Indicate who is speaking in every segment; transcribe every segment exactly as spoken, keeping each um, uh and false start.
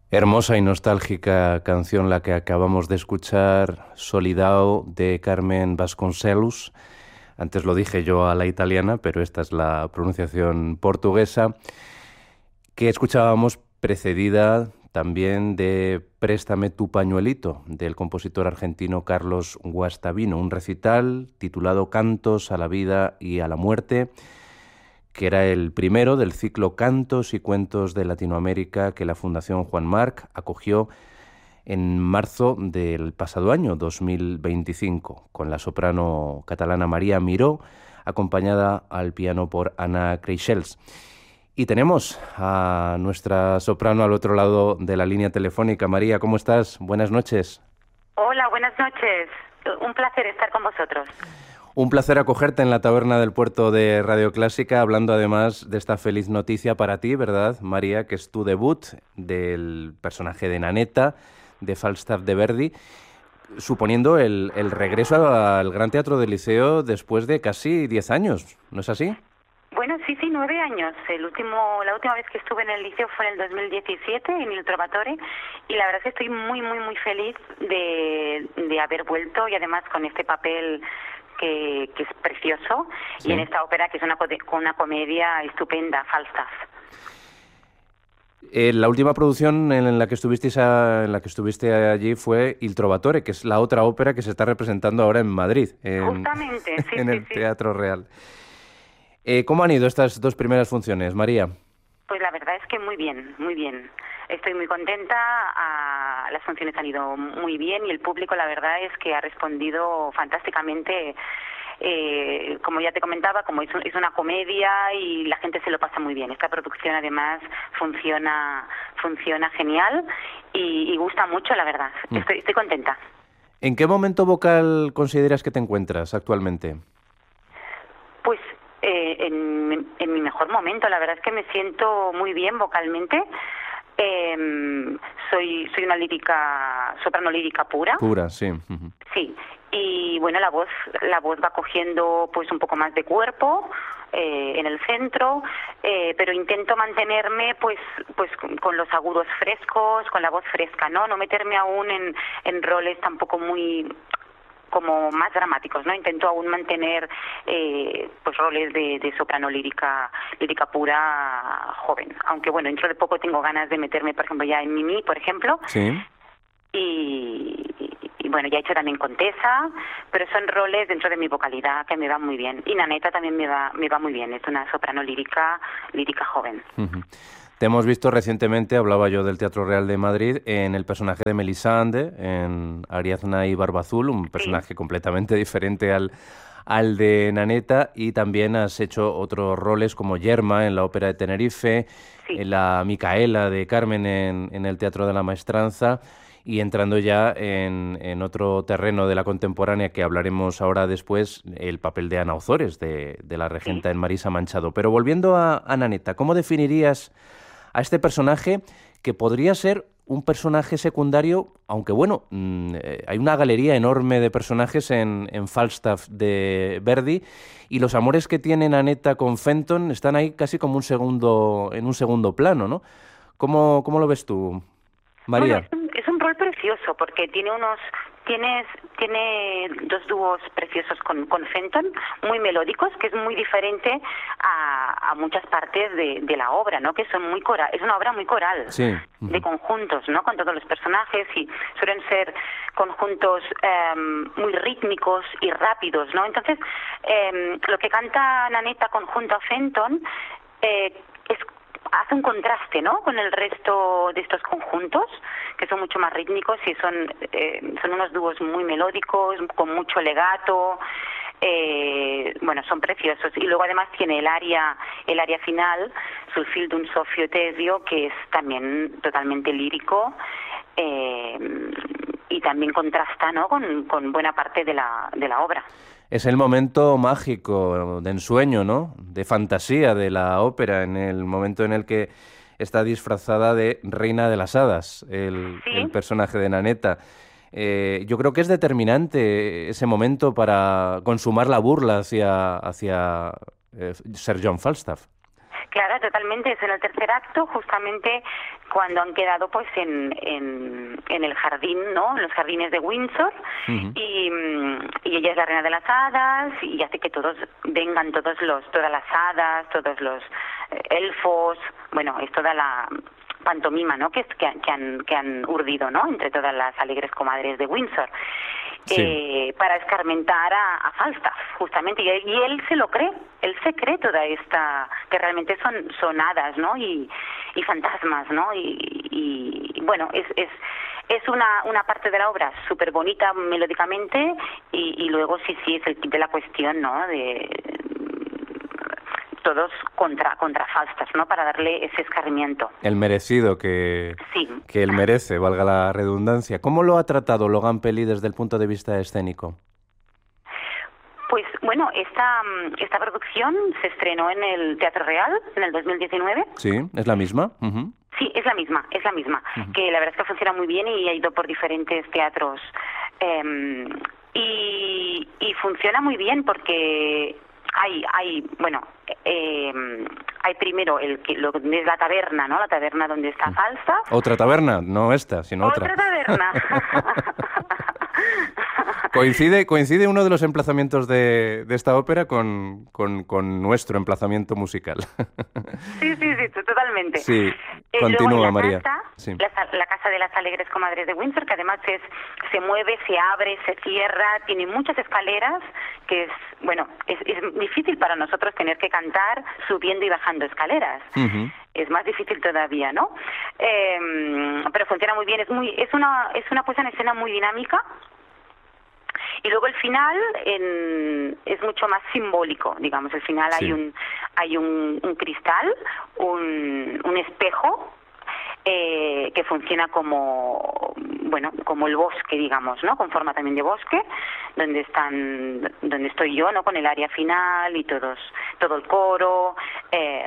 Speaker 1: Hermosa y nostálgica canción la que acabamos de escuchar, Solidao, de Carmen Vasconcelos. Antes lo dije yo a la italiana, pero esta es la pronunciación portuguesa, que escuchábamos precedida también de Préstame tu pañuelito, del compositor argentino Carlos Guastavino, un recital titulado Cantos a la vida y a la muerte, que era el primero del ciclo Cantos y Cuentos de Latinoamérica que la Fundación Juan March acogió en marzo del pasado año, dos mil veinticinco, con la soprano catalana María Miró, acompañada al piano por Anna Creixels. Y tenemos a nuestra soprano al otro lado de la línea telefónica. María, ¿cómo estás? Buenas noches.
Speaker 2: Hola, buenas noches. Un placer estar con vosotros.
Speaker 1: Un placer acogerte en la taberna del puerto de Radio Clásica, hablando además de esta feliz noticia para ti, ¿verdad, María? Que es tu debut del personaje de Nanetta, de Falstaff de Verdi, suponiendo el, el regreso al Gran Teatro del Liceo después de casi diez años, ¿no es así?
Speaker 2: Bueno, sí, sí, nueve años. El último, la última vez que estuve en el liceo fue en el dos mil diecisiete, en Il Trovatore, y la verdad es que estoy muy, muy, muy feliz de, de haber vuelto, y además con este papel que, que es precioso, sí. Y en esta ópera que es una, una comedia estupenda, Falstaff.
Speaker 1: Eh, la última producción en la que estuvisteis a, en la que estuviste allí fue Il Trovatore, que es la otra ópera que se está representando ahora en Madrid, en,
Speaker 2: Justamente, sí,
Speaker 1: en
Speaker 2: sí,
Speaker 1: el
Speaker 2: sí.
Speaker 1: Teatro Real. Eh, ¿Cómo han ido estas dos primeras funciones, María?
Speaker 2: Pues la verdad es que muy bien, muy bien. Estoy muy contenta, a, las funciones han ido muy bien y el público la verdad es que ha respondido fantásticamente. Eh, como ya te comentaba, como es, un, es una comedia y la gente se lo pasa muy bien. Esta producción además funciona funciona genial y, y gusta mucho, la verdad. Mm. Estoy, estoy contenta.
Speaker 1: ¿En qué momento vocal consideras que te encuentras actualmente?
Speaker 2: Pues eh, en, en mi mejor momento. La verdad es que me siento muy bien vocalmente. Eh, soy soy una lírica, soprano lírica pura.
Speaker 1: Pura, sí. Uh-huh.
Speaker 2: Sí. Y bueno, la voz la voz va cogiendo pues un poco más de cuerpo eh, en el centro, eh, pero intento mantenerme pues pues con, con los agudos frescos, con la voz fresca, no no meterme aún en en roles tampoco muy como más dramáticos, ¿no? Intento aún mantener eh, pues roles de, de soprano lírica lírica pura joven, aunque bueno, dentro de poco tengo ganas de meterme, por ejemplo, ya en Mimi, por ejemplo.
Speaker 1: Sí.
Speaker 2: Y, y bueno, ya he hecho también Contesa, pero son roles dentro de mi vocalidad que me van muy bien. Y Nanetta también me va me va muy bien, es una soprano lírica lírica joven.
Speaker 1: Uh-huh. Te hemos visto recientemente, hablaba yo del Teatro Real de Madrid, en el personaje de Melisande, en Ariadna y Barbazul, un personaje sí. completamente diferente al, al de Nanetta, y también has hecho otros roles como Yerma en la Ópera de Tenerife, sí. en la Micaela de Carmen en, en el Teatro de la Maestranza, y entrando ya en, en otro terreno de la contemporánea que hablaremos ahora después, el papel de Ana Ozores, de, de la regenta sí. en Marisa Manchado. Pero volviendo a, a Nanetta, ¿cómo definirías a este personaje que podría ser un personaje secundario, aunque bueno, mmm, eh, hay una galería enorme de personajes en, en Falstaff de Verdi, y los amores que tiene Nanetta con Fenton están ahí casi como un segundo, en un segundo plano, ¿no? ¿Cómo, cómo lo ves tú, María?
Speaker 2: Bueno, es un, es un rol precioso porque tiene unos tienes tiene dos dúos preciosos con, con Fenton, muy melódicos, que es muy diferente a, a muchas partes de, de la obra, ¿no? Que son muy coral, es una obra muy coral,
Speaker 1: sí.
Speaker 2: de conjuntos, ¿no? Con todos los personajes, y suelen ser conjuntos eh, muy rítmicos y rápidos, ¿no? Entonces, eh, lo que canta Nanetta conjunto a Fenton eh, es hace un contraste, ¿no?, con el resto de estos conjuntos, que son mucho más rítmicos y son eh, son unos dúos muy melódicos, con mucho legato, eh, bueno, son preciosos. Y luego además tiene el aria el aria final, Sul fil d'un soffio tesio, que es también totalmente lírico, eh, y también contrasta, ¿no?, con, con buena parte de la de la obra.
Speaker 1: Es el momento mágico, de ensueño, ¿no?, de fantasía de la ópera, en el momento en el que está disfrazada de reina de las hadas, el,
Speaker 2: ¿Sí?
Speaker 1: el personaje de Nanetta. Eh, yo creo que es determinante ese momento para consumar la burla hacia, hacia eh, Sir John Falstaff.
Speaker 2: Claro, totalmente. Es en el tercer acto, justamente cuando han quedado pues en, en, en el jardín, ¿no? En los jardines de Windsor. Uh-huh. y, y ella es la reina de las hadas y hace que todos vengan, todos los, todas las hadas, todos los eh, elfos. Bueno, es toda la pantomima, ¿no? Que, que, que, han, que han urdido, ¿no? Entre todas las alegres comadres de Windsor. Sí. Eh, para escarmentar a, a Falstaff, justamente, y, y él se lo cree, él se cree toda esta, que realmente son, son hadas, ¿no? Y, y fantasmas, ¿no? Y, y bueno, es, es, es una, una parte de la obra súper bonita melódicamente, y, y luego sí, sí, es el kit de la cuestión, ¿no? De todos contra contra Falstaff, ¿no? Para darle ese escarmiento.
Speaker 1: El merecido que,
Speaker 2: sí.
Speaker 1: que él merece, valga la redundancia. ¿Cómo lo ha tratado Logan Peli desde el punto de vista escénico?
Speaker 2: Pues bueno, esta, esta producción se estrenó en el Teatro Real en el dos mil diecinueve.
Speaker 1: Sí, ¿es la misma? Uh-huh.
Speaker 2: Sí, es la misma, es la misma. Uh-huh. Que la verdad es que funciona muy bien y ha ido por diferentes teatros. Eh, y, y funciona muy bien porque hay, hay bueno, eh, hay primero el que lo es la taberna, ¿no? La taberna donde está Falstaff.
Speaker 1: Otra taberna, no esta, sino otra.
Speaker 2: Otra taberna.
Speaker 1: Coincide, coincide uno de los emplazamientos de, de esta ópera con, con, con nuestro emplazamiento musical.
Speaker 2: Sí, sí, sí, totalmente.
Speaker 1: Sí, continúa,
Speaker 2: la
Speaker 1: María.
Speaker 2: Casa,
Speaker 1: sí.
Speaker 2: la, la Casa de las Alegres Comadres de Windsor, que además es, se mueve, se abre, se cierra, tiene muchas escaleras, que es, bueno, es, es difícil para nosotros tener que cantar subiendo y bajando escaleras. Uh-huh. Es más difícil todavía, ¿no? Eh, pero funciona muy bien, es muy, es una, es una puesta en escena muy dinámica. Y luego el final en, es mucho más simbólico, digamos. El final sí. hay un hay un, un cristal, un, un espejo eh, que funciona como bueno como el bosque, digamos, ¿no? Con forma también de bosque, donde están donde estoy yo, ¿no? Con el área final y todos todo el coro. Eh,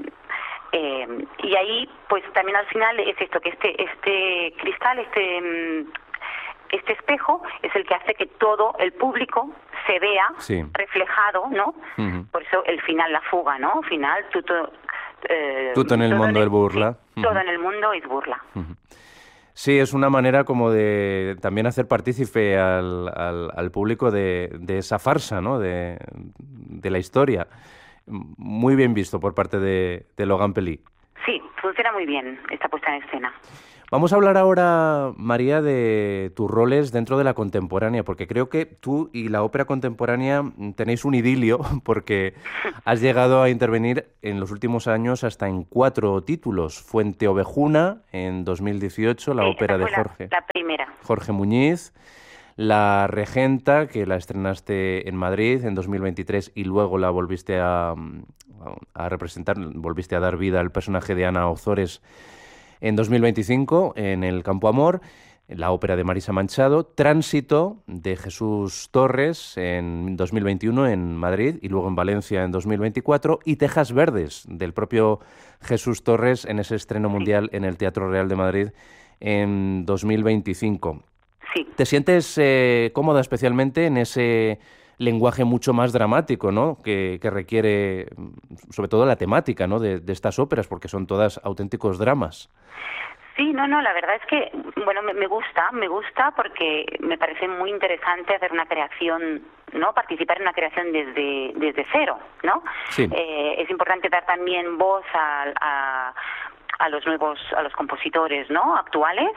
Speaker 2: eh, y ahí, pues también al final es esto, que este este cristal, este Este espejo es el que hace que todo el público se vea sí. reflejado, ¿no? Uh-huh. Por eso el final, la fuga, ¿no? Final, tutto, eh,
Speaker 1: tutto en el mundo del burla.
Speaker 2: Sí, uh-huh. Todo en el mundo es burla.
Speaker 1: Uh-huh. Sí, es una manera como de también hacer partícipe al, al, al público de, de esa farsa, ¿no? De, de la historia. Muy bien visto por parte de, de Logan Peli.
Speaker 2: Sí, funciona muy bien esta puesta en escena.
Speaker 1: Vamos a hablar ahora, María, de tus roles dentro de la contemporánea, porque creo que tú y la ópera contemporánea tenéis un idilio, porque has llegado a intervenir en los últimos años hasta en cuatro títulos. Fuente Ovejuna, en dos mil dieciocho, la
Speaker 2: sí,
Speaker 1: ópera de Jorge,
Speaker 2: la, la primera.
Speaker 1: Jorge Muñiz. La Regenta, que la estrenaste en Madrid en dos mil veintitrés y luego la volviste a, a representar, volviste a dar vida al personaje de Ana Ozores en dos mil veinticinco, en el Campo Amor, la ópera de Marisa Manchado, Tránsito, de Jesús Torres, en dos mil veintiuno en Madrid y luego en Valencia en dos mil veinticuatro, y Tejas Verdes, del propio Jesús Torres, en ese estreno mundial en el Teatro Real de Madrid en dos mil veinticinco.
Speaker 2: Sí.
Speaker 1: ¿Te sientes eh, cómoda especialmente en ese lenguaje mucho más dramático, ¿no? que, que requiere, sobre todo, la temática, ¿no? de, de estas óperas, porque son todas auténticos dramas?
Speaker 2: Sí, no, no, la verdad es que, bueno, me, me gusta, me gusta porque me parece muy interesante hacer una creación, ¿no? Participar en una creación desde desde cero, ¿no?
Speaker 1: Sí.
Speaker 2: Eh, es importante dar también voz a, a, a los nuevos, a los compositores, ¿no? Actuales.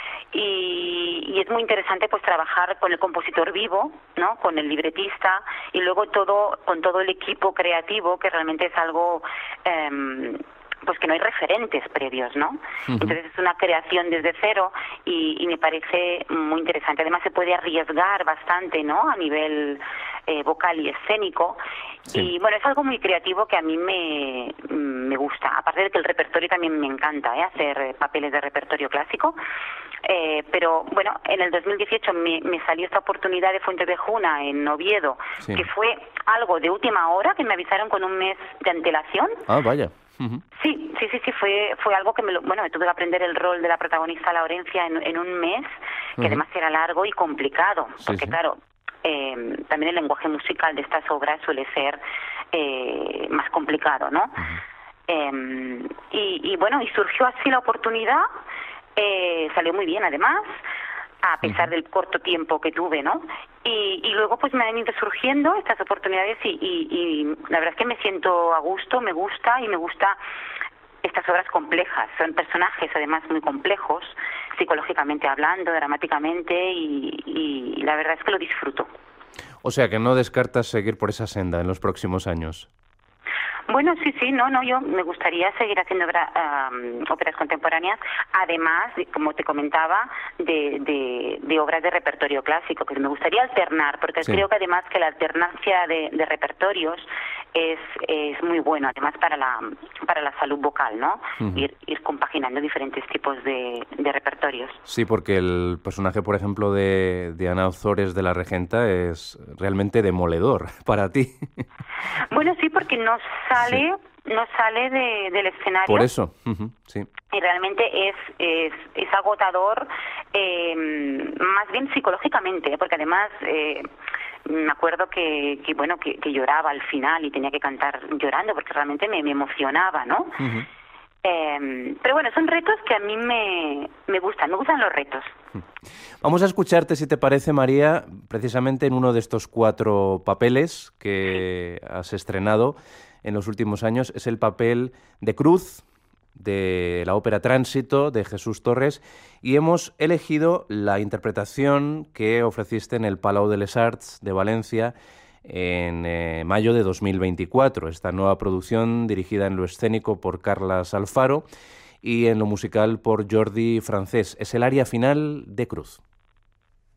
Speaker 2: Y, y es muy interesante pues trabajar con el compositor vivo, ¿no? Con el libretista y luego todo con todo el equipo creativo, que realmente es algo eh, pues que no hay referentes previos, ¿no? Uh-huh. Entonces es una creación desde cero y, y me parece muy interesante. Además se puede arriesgar bastante, ¿no? A nivel eh, vocal y escénico. Sí. Y bueno, es algo muy creativo que a mí me, me gusta. Aparte de que el repertorio también me encanta, ¿eh? Hacer papeles de repertorio clásico. Eh, pero bueno, en el dos mil dieciocho me, me salió esta oportunidad de Fuente Ovejuna en Oviedo, sí. que fue algo de última hora, que me avisaron con un mes de antelación.
Speaker 1: Ah, vaya. Uh-huh.
Speaker 2: Sí, sí, sí, sí, fue fue algo que me lo, bueno, me tuve que aprender el rol de la protagonista Laurencia en, en un mes, que uh-huh. además era largo y complicado,
Speaker 1: sí,
Speaker 2: porque
Speaker 1: sí.
Speaker 2: claro, eh, también el lenguaje musical de estas obras suele ser eh, más complicado, ¿no?
Speaker 1: Uh-huh.
Speaker 2: Eh, y, y bueno, y surgió así la oportunidad, eh, salió muy bien además, a pesar del corto tiempo que tuve, ¿no? Y, y luego pues me han ido surgiendo estas oportunidades y, y, y la verdad es que me siento a gusto, me gusta y me gusta estas obras complejas. Son personajes además muy complejos, psicológicamente hablando, dramáticamente y, y la verdad es que lo disfruto.
Speaker 1: O sea que no descartas seguir por esa senda en los próximos años.
Speaker 2: Bueno, sí, sí, no, no, yo me gustaría seguir haciendo obra, um, óperas contemporáneas, además, como te comentaba, de, de, de obras de repertorio clásico, que me gustaría alternar, porque sí. Creo que además que la alternancia de, de repertorios es, es muy bueno, además para la para la salud vocal, ¿no? Uh-huh. Ir, ir compaginando diferentes tipos de, de repertorios.
Speaker 1: Sí, porque el personaje, por ejemplo, de, de Ana Ozores de la Regenta es realmente demoledor para ti.
Speaker 2: Bueno, sí, porque no sale, sí. no sale de, del escenario.
Speaker 1: Por eso, uh-huh, sí.
Speaker 2: Y realmente es es, es agotador, eh, más bien psicológicamente, porque además eh, me acuerdo que, que bueno que, que lloraba al final y tenía que cantar llorando porque realmente me, me emocionaba, ¿no? Uh-huh. Eh, pero bueno, son retos que a mí me, me gustan, me gustan los retos.
Speaker 1: Vamos a escucharte, si te parece, María, precisamente en uno de estos cuatro papeles que has estrenado en los últimos años. Es el papel de Cruz, de la ópera Tránsito, de Jesús Torres, y hemos elegido la interpretación que ofreciste en el Palau de les Arts de Valencia en eh, mayo de dos mil veinticuatro, esta nueva producción dirigida en lo escénico por Carlas Alfaro y en lo musical por Jordi Francés. Es el aria final de Cruz.